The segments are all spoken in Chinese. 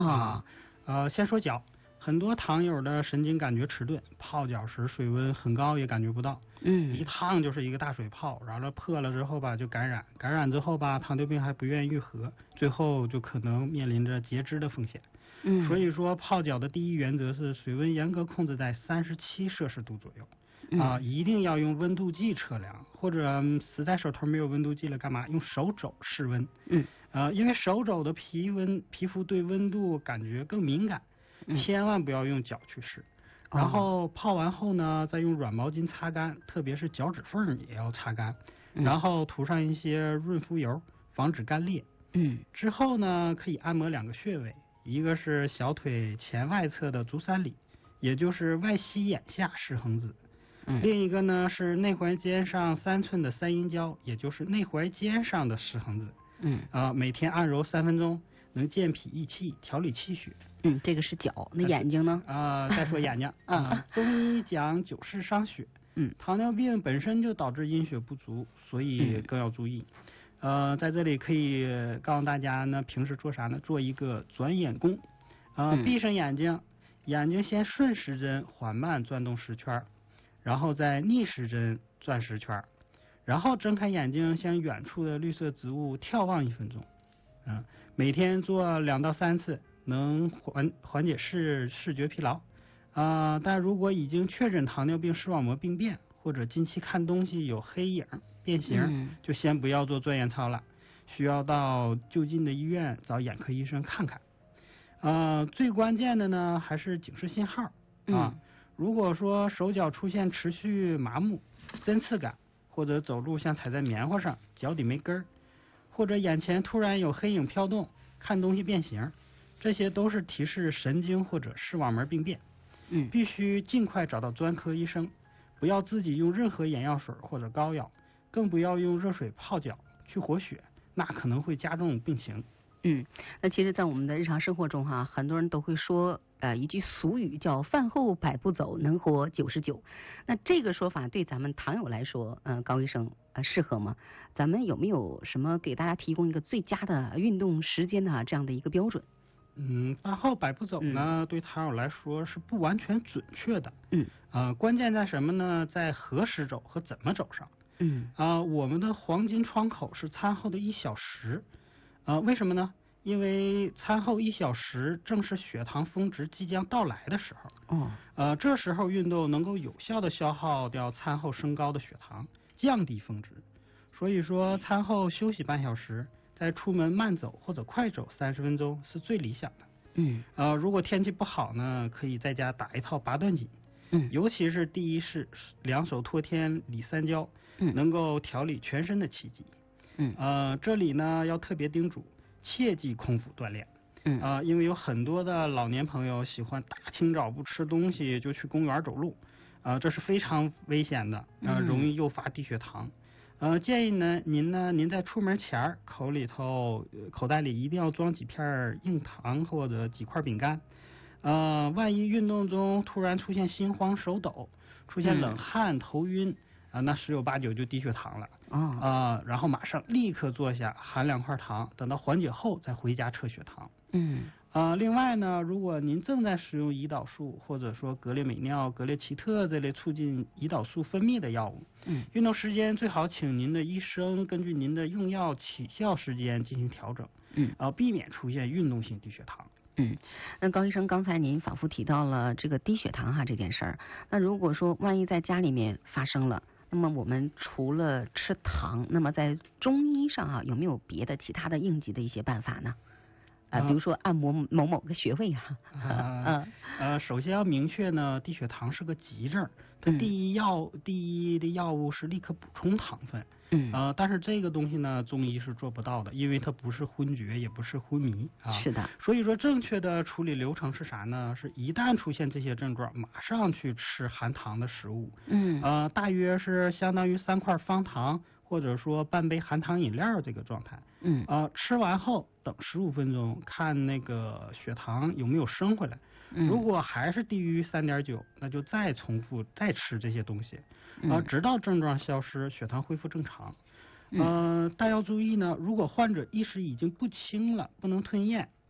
啊。 先说脚，很多糖友的神经感觉迟钝，泡脚时水温很高也感觉不到，一烫就是一个大水泡，然后破了之后吧就感染，感染之后吧糖尿病还不愿意愈合，最后就可能面临着截肢的风险。所以说泡脚的第一原则是水温严格控制在37°C左右。一定要用温度计测量，或者实在手头没有温度计了，干嘛用手肘试温？因为手肘的皮肤对温度感觉更敏感，千万不要用脚去试。然后泡完后呢，再用软毛巾擦干，特别是脚趾缝也要擦干，然后涂上一些润肤油，防止干裂。之后呢，可以按摩2个穴位，一个是小腿前外侧的足三里，也就是外膝眼下失衡子。另一个呢是内踝尖上3寸的三阴交，也就是内踝尖上的失衡子。每天按揉3分钟，能健脾益气，调理气血。 这个是脚，那眼睛呢？ 再说眼睛中医讲久视伤血。糖尿病本身就导致阴血不足，所以更要注意。在这里可以告诉大家呢，平时做啥呢？做一个转眼功。闭上眼睛，眼睛先顺时针缓慢转动10圈。然后再逆时针转10圈，然后睁开眼睛向远处的绿色植物眺望1分钟。每天做2到3次，能缓解视觉疲劳。但如果已经确诊糖尿病视网膜病变，或者近期看东西有黑影变形，就先不要做转眼操了，需要到就近的医院找眼科医生看看。最关键的呢还是警示信号。如果说手脚出现持续麻木、针刺感，或者走路像踩在棉花上，脚底没根儿，或者眼前突然有黑影飘动，看东西变形，这些都是提示神经或者视网膜病变。必须尽快找到专科医生，不要自己用任何眼药水或者膏药，更不要用热水泡脚去活血，那可能会加重病情。 那其实在我们的日常生活中很多人都会说一句俗语叫饭后100步走，能活99。那这个说法对咱们糖友来说，高医生适合吗？咱们有没有什么给大家提供一个最佳的运动时间呢？这样的一个标准？ 饭后100步走呢，对糖友来说是不完全准确的。关键在什么呢？在何时走和怎么走上。我们的黄金窗口是餐后的1小时。为什么呢？因为餐后1小时正是血糖峰值即将到来的时候。这时候运动能够有效的消耗掉餐后升高的血糖，降低峰值。所以说餐后休息半小时，再出门慢走或者快走30分钟是最理想的。如果天气不好呢，可以在家打一套8段锦。尤其是第一式2手托天理3交，能够调理全身的气机。这里呢要特别叮嘱，切忌空腹锻炼。因为有很多的老年朋友喜欢大清早不吃东西就去公园走路，这是非常危险的，容易诱发低血糖。建议呢您在出门前口袋里一定要装几片硬糖或者几块饼干。万一运动中突然出现心慌手抖，出现冷汗头晕，那10有8九就低血糖了。然后马上立刻坐下含2块糖，等到缓解后再回家测血糖。另外呢，如果您正在使用胰岛素或者说格列美脲、格列齐特这类促进胰岛素分泌的药物，运动时间最好请您的医生根据您的用药起效时间进行调整，避免出现运动性低血糖。 那高医生，刚才您反复提到了这个低血糖这件事儿。那如果说万一在家里面发生了，那么我们除了吃糖，那么在中医上有没有别的其他的应急的一些办法呢？比如说按摩某个穴位首先要明确呢，低血糖是个急症，它第一的药物是立刻补充糖分。但是这个东西呢，中医是做不到的，因为它不是昏厥，也不是昏迷是的。 所以说正确的处理流程是啥呢？是一旦出现这些症状，马上去吃含糖的食物。大约是相当于3块方糖，或者说半杯含糖饮料这个状态。吃完后等15分钟，看那个血糖有没有升回来。如果还是低于3.9，那就再重复再吃这些东西，直到症状消失，血糖恢复正常。但要注意呢，如果患者意识已经不清了，不能吞咽，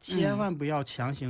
千万不要强行